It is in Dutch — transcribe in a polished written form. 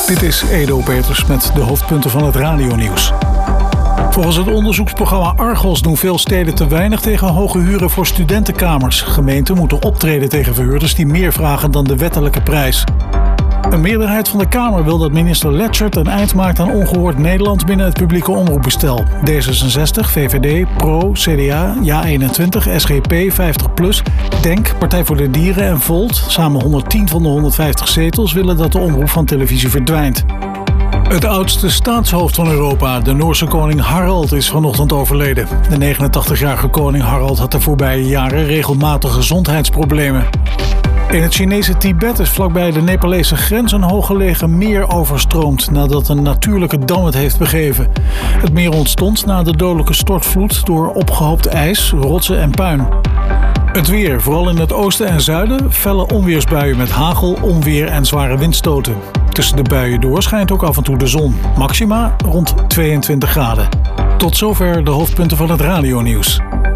Dit is Edo Peters met de hoofdpunten van het radionieuws. Volgens het onderzoeksprogramma Argos doen veel steden te weinig tegen hoge huren voor studentenkamers. Gemeenten moeten optreden tegen verhuurders die meer vragen dan de wettelijke prijs. Een meerderheid van de Kamer wil dat minister Lechtert een eind maakt aan ongehoord Nederland binnen het publieke omroepbestel. D66, VVD, PRO, CDA, JA21, SGP, 50PLUS, DENK, Partij voor de Dieren en Volt, samen 110 van de 150 zetels, willen dat de omroep van televisie verdwijnt. Het oudste staatshoofd van Europa, de Noorse koning Harald, is vanochtend overleden. De 89-jarige koning Harald had de voorbije jaren regelmatig gezondheidsproblemen. In het Chinese Tibet is vlakbij de Nepalese grens een hooggelegen meer overstroomd nadat een natuurlijke dam het heeft begeven. Het meer ontstond na de dodelijke stortvloed door opgehoopt ijs, rotsen en puin. Het weer, vooral in het oosten en zuiden, felle onweersbuien met hagel, onweer en zware windstoten. Tussen de buien door schijnt ook af en toe de zon. Maxima rond 22 graden. Tot zover de hoofdpunten van het radionieuws.